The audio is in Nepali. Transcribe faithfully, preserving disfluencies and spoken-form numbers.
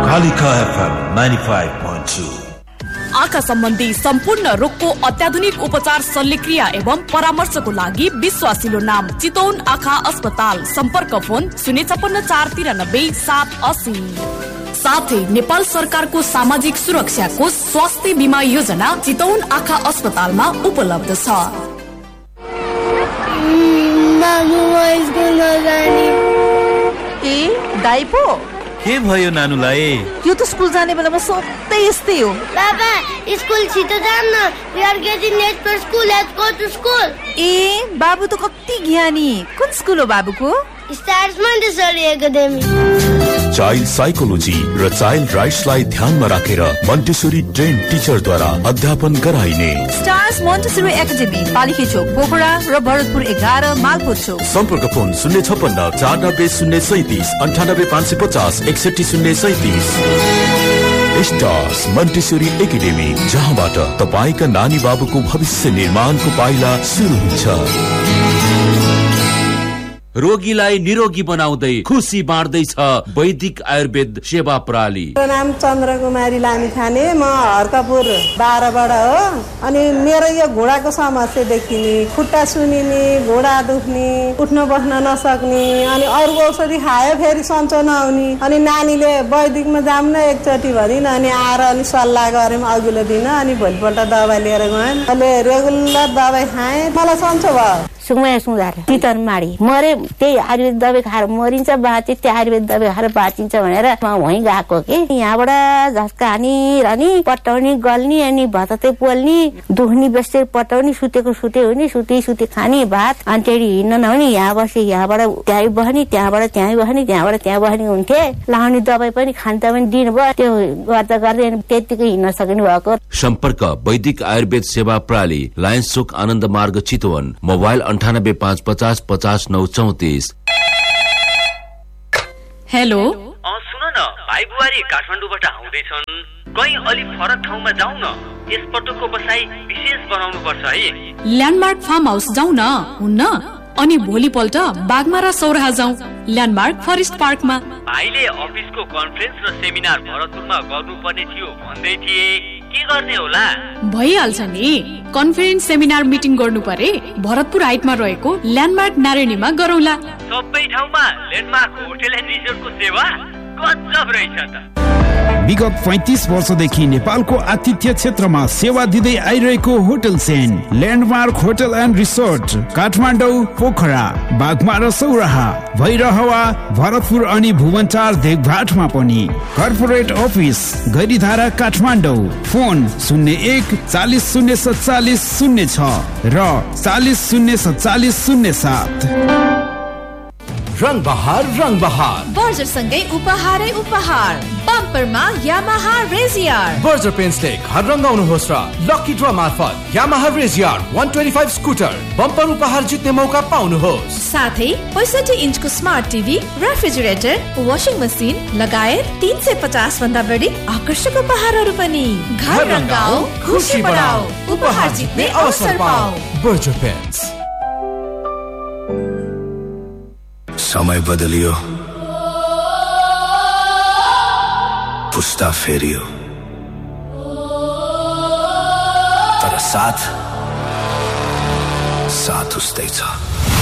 Kalika FM ninety-five point two। आँखा सम्बन्धी सम्पूर्ण रोगको अत्याधुनिक उपचार शल्यक्रिया एवं परामर्शको लागि विश्वासिलो नाम चितौन आँखा अस्पताल। सम्पर्क फोन शून्य छपन्न चार तिरानब्बे सात अस्सी। साथै नेपाल सरकारको सामाजिक सुरक्षाको स्वास्थ्य बीमा योजना चितौन आँखा अस्पतालमा उपलब्ध छ। ए दाइपो के भयो नानुलाई? यो त स्कुल जाने बेलामा सधैँ यस्तै हो। बाबा स्कुल छिटो जाम न, we are getting late for school, let's go to school. ए बाबु त कति ज्ञानी। कुन स्कुल हो बाबुको? Stars Montessori academy. Child psychology र चाइल्ड राइट्सलाई ध्यानमा राखेर मोन्टेसरी ट्रेन टिचरद्वारा अध्यापन गराइने स्टार्स मोन्टेसरी एकाडेमी पालिके चोक पोखरा र भरतपुर एघार मालपोत चोक। सम्पर्क फोन शून्य छपन्न चार नब्बे शून्य सैतिस अन्ठानब्बे पाँच सय पचास एकसठी शून्य सैतिस। स्टार्स मोन्टेसरी एकाडेमी, जहाँबाट तपाईँका नानी बाबुको भविष्य निर्माणको पाइला सुरु हुन्छ। रोगीलाई निरोगी बनाउँदै खुसी बाँड्दैछ वैदिक आयुर्वेद सेवा प्रणाली। नाम चन्द्र कुमारी लामिछाने, म हर्कपुर बाह्रबाट हो। अनि मेरो यो घुँडाको समस्या देखिने, खुट्टा सुनिने, घुँडा दुख्ने, उठ्न बस्न नसक्ने, अनि अरू औषधि खायो फेरि सन्चो नहुने। अनि नानीले वैदिकमा जाऊँ न एकचोटि भनिन्, अनि आएर अनि सल्लाह गऱ्यौँ अघिल्लो दिन। अनि भोलिपल्ट दबाई लिएर गएँ, अहिले रेगुलर दबाई खाएँ, मलाई सन्चो भयो। सुमया सुधार चितन माडी मरे, त्यही आयुर्वेद दबाई खाएर मरिन्छ, बाँचे त्यही आयुर्वेद दबाई खाएर बाँचिन्छ भनेर म वहीँ गएको कि यहाँबाट झस्का हानी रहने, पटाउने गल्ने, अनि भततै पोल्ने, दुख्ने बेस्टर पटाउने, सुतेको सुते हुने, सुते सुते खाने भात, अनि त्यही हिँड्न नहुने। यहाँ बसे यहाँबाट त्यहीँ बस्ने, त्यहाँबाट त्यहीँ बस्ने, त्यहाँबाट त्यहाँ बस्ने हुन्थे। लाउने दबाई पनि खान्छ पनि दिनुभयो, त्यो गर्दा गर्दै त्यतिकै हिँड्न सक्ने भएको। सम्पर्क वैदिक आयुर्वेद सेवा प्रणाली, लायन्स चोक आनन्द मार्ग चितवन। मोबाइल अन्ठानब्बे पाँच पचास पचास नौ चौतिस। हेलो सुन न, भाइ बुहारी काठमाडौँबाट आउँदैछन्, कहीँ अलि फरक ठाउँमा जाउँ न। यसपटकको बसाई विशेष बनाउनु पर्छ है। ल्यान्डमार्क फार्म हाउस जाउँ न, हुन्न? अनि भोलिपल्ट बागमारा सौराहा जाउँ, ल्यान्डमार्क फरेस्ट पार्कमा। भाइले अफिसको कन्फरेन्स र सेमिनार भरतपुरमा गर्नुपर्ने थियो भन्दै थिए, के गर्ने होला? भइहाल्छ नि, कन्फरेन्स सेमिनार मिटिङ गर्नु परे भरतपुर हाइटमा रहेको ल्यान्डमार्क नारायणीमा गरौँला। सबै ठाउँमा ल्यान्डमार्क होटल एन्ड रिसोर्टको सेवा गजब रहेछ त। विगत पैंतीस वर्षदेखि नेपालको आतिथ्य क्षेत्रमा सेवा दिँदै आइरहेको hotel chain landmark hotel and resort Kathmandu, Pokhara, Baghmara, Sauraha, Bhairahawa, Bharatpur अनि भुवनचार देखभाटमा पनि। Corporate office Gairidhara Kathmandu. Phone शून्य एक चालिस शून्य सत्तालिस शून्य छ र चालिस शून्य सत्तालिस शून्य सात। रंग बहार रंग बहार बर्जर सँगै उपहारै उपहार। बम्परमा यामाहा रेजियर। बर्जर पेन्ट्सले घर रंगाउनुहोस् र लकी ड्र मार्फत यामाहा रेजियर एक सय पच्चीस स्कुटर बम्पर उपहार जित्ने मौका पाउनुहोस्। साथै पैंसठी इन्चको smart TV, refrigerator, washing machine लगायत तीन सय पचास भन्दा बढी आकर्षक उपहारहरू पनि। घर रंगाऊ, खुशी बढाऊ, उपहार जित्ने अवसर पाऊ। Berger paints. समय बदलियो, पुस्ता फेरियो, तर साथ साथ उस्तै छ।